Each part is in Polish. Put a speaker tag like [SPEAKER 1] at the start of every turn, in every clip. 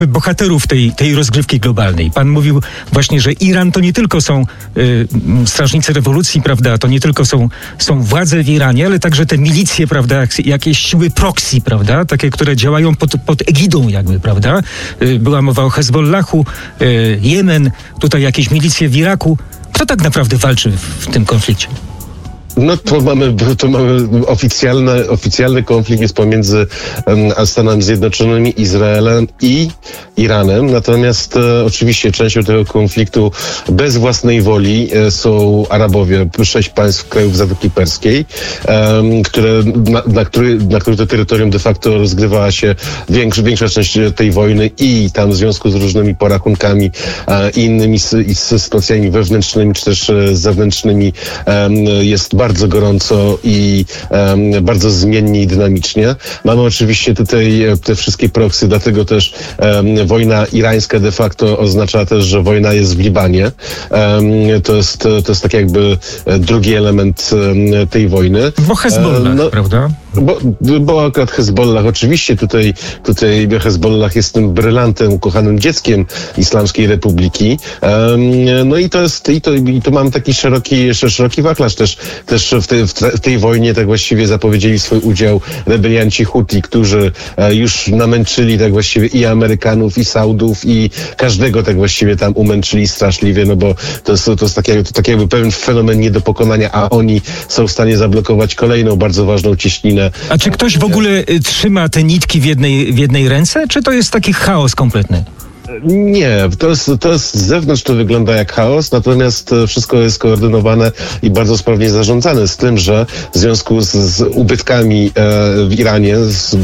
[SPEAKER 1] bohaterów tej rozgrywki globalnej. Pan mówił właśnie, że Iran to nie tylko są strażnicy rewolucji, prawda, to nie tylko są władze w Iranie, ale także te milicje, prawda, jakieś siły proxy, prawda, takie, które działają pod egidą jakby, prawda. Była mowa o Hezbollahu, Jemen, tutaj jakieś milicje w Iraku. Kto tak naprawdę walczy w tym konflikcie?
[SPEAKER 2] No to mamy oficjalny konflikt jest pomiędzy Stanami Zjednoczonymi, Izraelem i Iranem. Natomiast oczywiście częścią tego konfliktu bez własnej woli są Arabowie, 6 państw krajów Zatoki Perskiej, na których to terytorium de facto rozgrywała się większa część tej wojny i tam w związku z różnymi porachunkami i innymi sytuacjami wewnętrznymi czy też zewnętrznymi jest bardzo gorąco i bardzo zmiennie i dynamicznie. Mamy oczywiście tutaj te wszystkie proksy, dlatego też wojna irańska de facto oznacza też, że wojna jest w Libanie. To jest tak jakby drugi element tej wojny.
[SPEAKER 1] Bo Hezbollah, prawda?
[SPEAKER 2] Bo akurat Hezbollah, oczywiście tutaj Hezbollah jest tym brylantem, ukochanym dzieckiem Islamskiej Republiki. No i tu mam taki szeroki wachlarz też w tej wojnie tak właściwie zapowiedzieli swój udział rebelianci Huti, którzy już namęczyli tak właściwie i Amerykanów, i Saudów, i każdego tak właściwie tam umęczyli straszliwie, no bo to jest taki jakby pewien fenomen nie do pokonania, a oni są w stanie zablokować kolejną bardzo ważną cieśninę.
[SPEAKER 1] A czy ktoś w ogóle trzyma te nitki w jednej ręce, czy to jest taki chaos kompletny?
[SPEAKER 2] Nie, to jest z zewnątrz to wygląda jak chaos, natomiast wszystko jest koordynowane i bardzo sprawnie zarządzane, z tym, że w związku z ubytkami w Iranie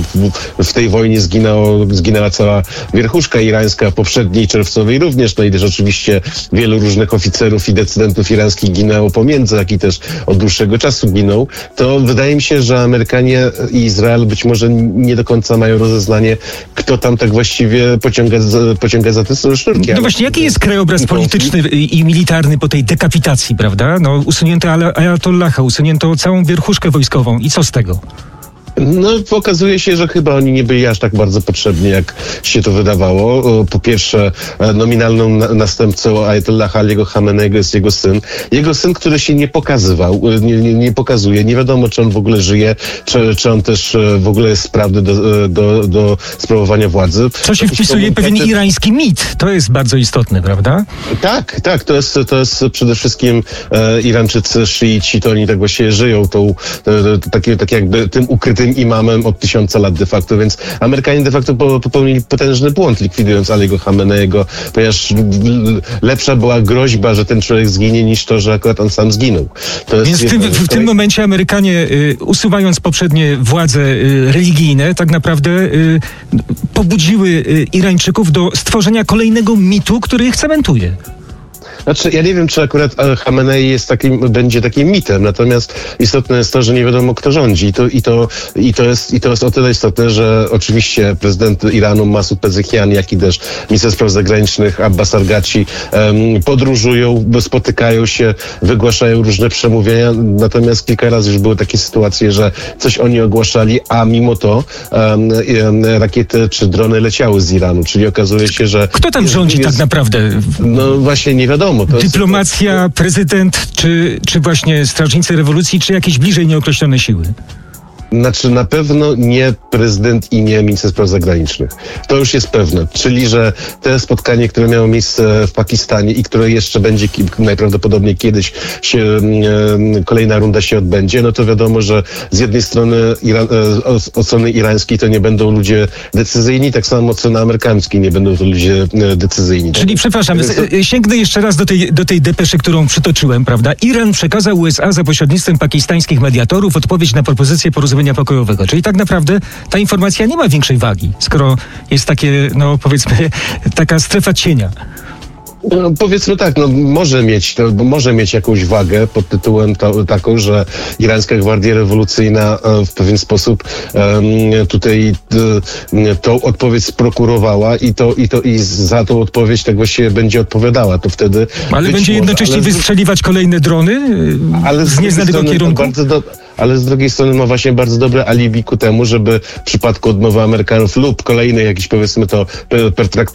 [SPEAKER 2] w tej wojnie zginęła cała wierchuszka irańska, poprzedniej czerwcowej również, no i też oczywiście wielu różnych oficerów i decydentów irańskich ginęło pomiędzy, jak i też od dłuższego czasu giną, to wydaje mi się, że Amerykanie i Izrael być może nie do końca mają rozeznanie, kto tam tak właściwie pociąga za te sznurki.
[SPEAKER 1] No właśnie, jaki jest krajobraz polityczny i militarny po tej dekapitacji, prawda? No, usunięto Ajatollaha, usunięto całą wierchuszkę wojskową. I co z tego?
[SPEAKER 2] No, okazuje się, że chyba oni nie byli aż tak bardzo potrzebni, jak się to wydawało. Po pierwsze, nominalną następcą Ajatollaha Aliego Khameneiego jest jego syn. Jego syn, który się nie pokazywał, nie pokazuje. Nie wiadomo, czy on w ogóle żyje, czy on też w ogóle jest sprawny do sprawowania władzy.
[SPEAKER 1] Co się wpisuje pewien irański mit. To jest bardzo istotne, prawda?
[SPEAKER 2] Tak. To jest przede wszystkim Irańczycy, szyici, to oni tak właściwie żyją tak jakby tym ukrytym imamem od 1000 lat de facto, więc Amerykanie de facto popełnili potężny błąd, likwidując Aliego Khameneiego, ponieważ lepsza była groźba, że ten człowiek zginie, niż to, że akurat on sam zginął.
[SPEAKER 1] Więc w tym momencie Amerykanie, usuwając poprzednie władze religijne, tak naprawdę pobudziły Irańczyków do stworzenia kolejnego mitu, który ich cementuje.
[SPEAKER 2] Znaczy, ja nie wiem, czy akurat Khamenei będzie takim mitem, natomiast istotne jest to, że nie wiadomo, kto rządzi. I to jest o tyle istotne, że oczywiście prezydent Iranu Masoud Pezeshkian, jak i też minister spraw zagranicznych Abbas Arghachi podróżują, spotykają się, wygłaszają różne przemówienia, natomiast kilka razy już były takie sytuacje, że coś oni ogłaszali, a mimo to rakiety czy drony leciały z Iranu, czyli okazuje się, że...
[SPEAKER 1] Kto tam rządzi tak naprawdę?
[SPEAKER 2] No właśnie nie wiadomo.
[SPEAKER 1] Dyplomacja, prezydent, czy właśnie strażnicy rewolucji, czy jakieś bliżej nieokreślone siły?
[SPEAKER 2] Znaczy na pewno nie prezydent i nie minister spraw zagranicznych. To już jest pewne. Czyli, że te spotkanie, które miało miejsce w Pakistanie i które jeszcze będzie najprawdopodobniej kiedyś kolejna runda się odbędzie, no to wiadomo, że z jednej strony od strony irańskiej to nie będą ludzie decyzyjni, tak samo od strony amerykańskiej nie będą to ludzie decyzyjni.
[SPEAKER 1] Czyli przepraszam, sięgnę jeszcze raz do tej depeszy, którą przytoczyłem, prawda? Iran przekazał USA za pośrednictwem pakistańskich mediatorów odpowiedź na propozycję porozumienia pokojowego. Czyli tak naprawdę ta informacja nie ma większej wagi, skoro jest takie, no powiedzmy, taka strefa cienia.
[SPEAKER 2] No, powiedzmy tak, no może mieć jakąś wagę pod tytułem taką, że irańska Gwardia Rewolucyjna w pewien sposób tutaj tą odpowiedź sprokurowała i za tą odpowiedź tak właściwie będzie odpowiadała. To wtedy
[SPEAKER 1] ale będzie jednocześnie wystrzeliwać kolejne drony z nieznanego kierunku?
[SPEAKER 2] Ale z drugiej strony ma właśnie bardzo dobre alibi ku temu, żeby w przypadku odmowy Amerykanów lub kolejnej jakiejś, powiedzmy to, pertraktacji